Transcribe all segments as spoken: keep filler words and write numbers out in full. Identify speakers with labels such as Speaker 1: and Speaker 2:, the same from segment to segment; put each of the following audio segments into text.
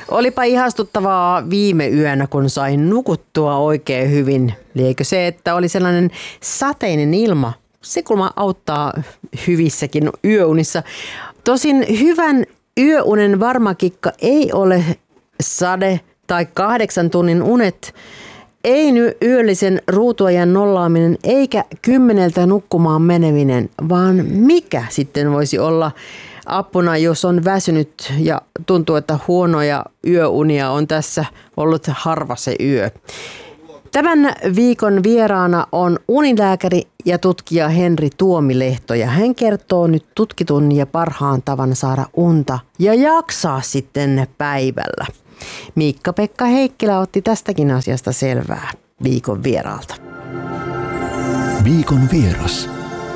Speaker 1: Olipa ihastuttavaa viime yönä, kun sain nukuttua oikein hyvin. Liekö se, että oli sellainen sateinen ilma? Se kulma auttaa hyvissäkin yöunissa. Tosin hyvän yöunen varma kikka ei ole sade tai kahdeksan tunnin unet. Ei nyt yöllisen ruutuajan nollaaminen eikä kymmeneltä nukkumaan meneminen, vaan mikä sitten voisi olla apuna, jos on väsynyt ja tuntuu, että huonoja yöunia on tässä ollut harva se yö. Tämän viikon vieraana on unilääkäri ja tutkija Henri Tuomilehto ja hän kertoo nyt tutkitun ja parhaan tavan saada unta ja jaksaa sitten päivällä. Miikka-Pekka Heikkilä otti tästäkin asiasta selvää viikon vieraalta.
Speaker 2: Viikon vieras.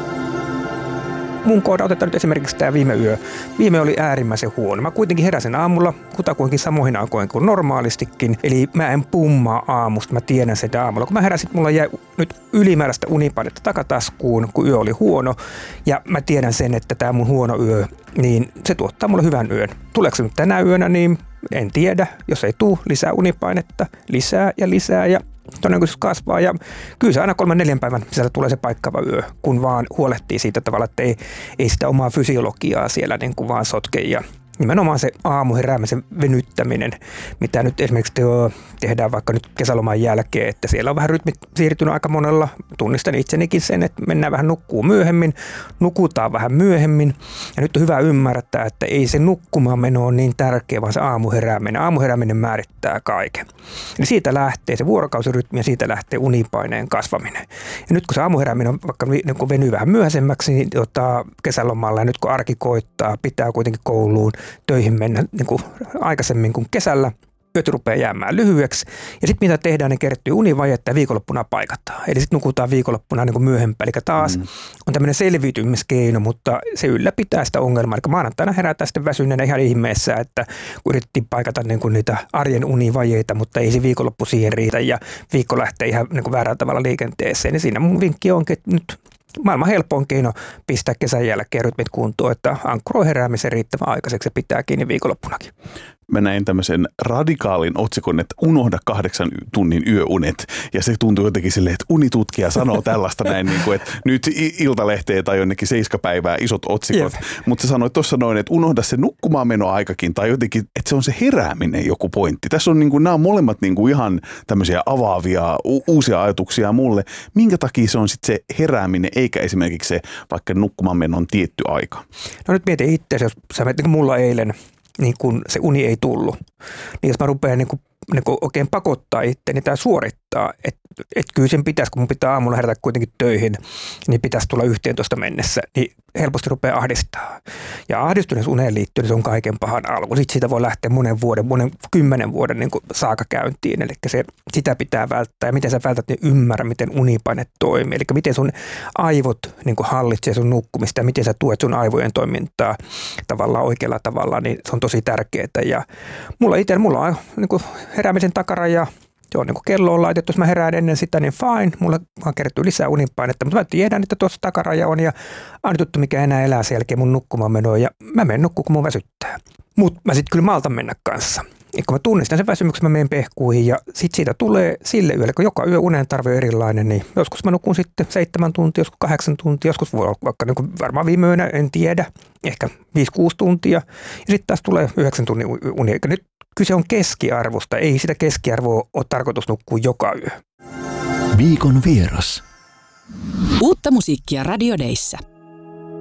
Speaker 3: Mun kohdalla otetaan nyt esimerkiksi tämä viime yö. Viime oli äärimmäisen huono. Mä kuitenkin heräsin aamulla kutakuinkin samoihin aikoihin kuin normaalistikin. Eli mä en pummaa aamusta, mä tiedän sitä aamulla. Kun mä heräsin, mulla jäi nyt ylimääräistä unipainetta takataskuun, kun yö oli huono. Ja mä tiedän sen, että tämä mun huono yö, niin se tuottaa mulle hyvän yön. Tuleeko se nyt tänä yönä, niin en tiedä. Jos ei tule, lisää unipainetta, lisää ja lisää ja todennäköisesti kasvaa ja kyllä se aina kolmen neljän päivän sisällä tulee se paikkaava yö, kun vaan huolehtii siitä tavalla, että ei, ei sitä omaa fysiologiaa siellä niin kuin vaan sotke ja nimenomaan se aamuheräämisen venyttäminen, mitä nyt esimerkiksi tehdään vaikka nyt kesäloman jälkeen, että siellä on vähän rytmit siirtynyt aika monella. Tunnistan itsenikin sen, että mennään vähän nukkuu myöhemmin, nukutaan vähän myöhemmin. Ja nyt on hyvä ymmärtää, että ei se nukkumaan meno ole niin tärkeä, vaan se aamuherääminen. Aamuherääminen määrittää kaiken. Eli siitä lähtee se vuorokausirytmi ja siitä lähtee unipaineen kasvaminen. Ja nyt kun se aamuherääminen on vaikka niin venyy vähän myöhäisemmäksi, niin jota kesälomalla ja nyt kun arki koittaa, pitää kuitenkin kouluun töihin mennä niin kuin aikaisemmin kuin kesällä. Yöt rupeaa jäämään lyhyeksi. Ja sitten mitä tehdään, niin kertyy univajetta ja viikonloppuna paikataan. Eli sitten nukutaan viikonloppuna niin kuin myöhempään. Eli taas mm. on tämmöinen selviytymiskeino, mutta se ylläpitää sitä ongelmaa. Eli maanantaina herätään sitten väsyneenä ihan ihmeessä, että kun yritettiin paikata niin kuin niitä arjen univajeita, mutta ei se viikonloppu siihen riitä ja viikko lähtee ihan niin kuin väärällä tavalla liikenteeseen. Ja siinä mun vinkki onkin, että nyt maailman helpoin keino pistää kesän jälkeen rytmit kuntoon, että ankkuroi heräämisen riittävän aikaiseksi ja pitää kiinni viikonloppunakin.
Speaker 2: Mä näin tämmöisen radikaalin otsikon, että unohda kahdeksan tunnin yöunet. Ja se tuntuu jotenkin silleen, että unitutkija sanoo tällaista näin, niin kuin, että nyt Iltalehteen tai jonnekin seiskapäivää isot otsikot. Mutta se sanoi tuossa noin, että unohda se nukkumaan menoaikakin tai jotenkin, että se on se herääminen joku pointti. Tässä on niin kuin, nämä on molemmat niin kuin ihan tämmöisiä avaavia u- uusia ajatuksia mulle. Minkä takia se on sitten se herääminen eikä esimerkiksi se vaikka nukkumaan menon tietty aika? No nyt mieti itse, jos sä menet niin kuin mulla eilen, niin kun se uni ei tullut. Niin jos mä rupean niin kun, niin kun oikein pakottaa itseäni tai suorittaa, että et kyllä sen pitäisi, kun mun pitää aamulla herätä kuitenkin töihin, niin pitäisi tulla yhteentoista mennessä, niin helposti rupeaa ahdistaa. Ja ahdistuneessa uneen liittyen niin se on kaiken pahan alku. Sitten siitä voi lähteä monen vuoden, monen kymmenen vuoden niin saaka käyntiin. Eli se, sitä pitää välttää. Ja miten sä vältät, niin ymmärrä, miten unipaine toimii. Eli miten sun aivot niin hallitsee sun nukkumista ja miten sä tuet sun aivojen toimintaa tavallaan oikealla tavalla, niin se on tosi tärkeää. Ja mulla itse, mulla on niin heräämisen takaraja. Joo, niin kun kello on laitettu, jos mä herään ennen sitä, niin fine, mulla vaan kertyy lisää unipainetta, mutta mä tiedän, että tuossa takaraja on ja ainut juttu, mikä enää elää sen jälkeen mun nukkumaan menoa ja mä menen nukkuun, kun mun väsyttää. Mutta mä sitten kyllä maltan mennä kanssa. Ja kun mä tunnistan sen väsymyksen, mä menen pehkuihin ja sitten siitä tulee sille yölle, kun joka yö unen tarve on erilainen, niin joskus mä nukun sitten seitsemän tuntia, joskus kahdeksan tuntia, joskus voi olla vaikka niin kuin varmaan viime yönä, en tiedä, ehkä viisi kuusi tuntia ja sitten taas tulee yhdeksän tunnin uni. Eikä nyt kyse on keskiarvosta, ei sitä keskiarvoa ole tarkoitus nukkua joka yö. Viikon vieras.
Speaker 4: Uutta musiikkia Radio Dayssä.